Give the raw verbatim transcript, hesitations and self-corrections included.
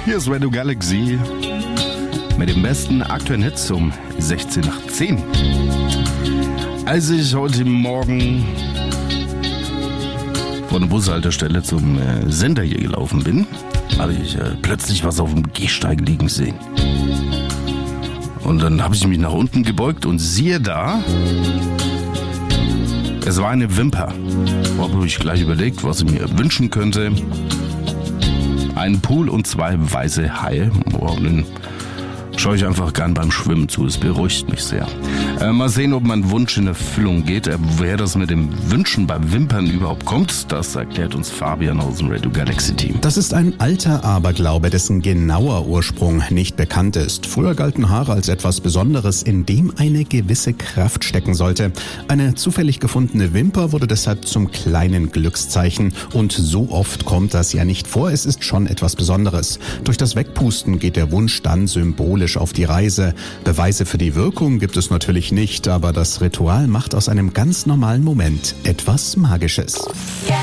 Hier ist Radio Galaxy mit dem besten aktuellen Hits um sechzehn nach zehn. Als ich heute Morgen von der Bushaltestelle zum äh, Sender hier gelaufen bin, habe ich äh, plötzlich was auf dem Gehsteig liegen sehen. Und dann habe ich mich nach unten gebeugt und siehe da, es war eine Wimper. Habe ich gleich überlegt, was ich mir wünschen könnte. Ein Pool und zwei weiße Haie. Oh, den schaue ich einfach gern beim Schwimmen zu. Es beruhigt mich sehr. Äh, mal sehen, ob mein Wunsch in Erfüllung geht. Äh, wer das mit dem Wünschen bei Wimpern überhaupt kommt, das erklärt uns Fabian aus dem Radio Galaxy Team. Das ist ein alter Aberglaube, dessen genauer Ursprung nicht bekannt ist. Früher galten Haare als etwas Besonderes, in dem eine gewisse Kraft stecken sollte. Eine zufällig gefundene Wimper wurde deshalb zum kleinen Glückszeichen. Und so oft kommt das ja nicht vor. Es ist schon etwas Besonderes. Durch das Wegpusten geht der Wunsch dann symbolisch auf die Reise. Beweise für die Wirkung gibt es natürlich nicht, aber das Ritual macht aus einem ganz normalen Moment etwas Magisches.